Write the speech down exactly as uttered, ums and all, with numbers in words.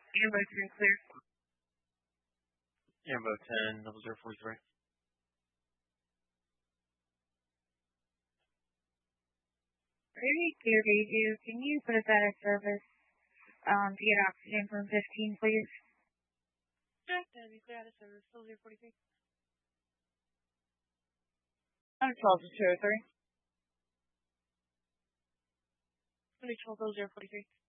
Ambo ten clear. Ambo ten, double zero forty-three. Very clear, Beiju. Can you put us out of service um, to get oxygen from fifteen, please? Sure, that'll be clear out of service. double zero forty-three. I'm twelve to two oh three. twelve double zero forty-three.